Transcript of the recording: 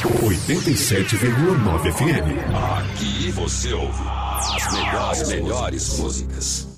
87,9 FM. Aqui você ouve as melhores músicas.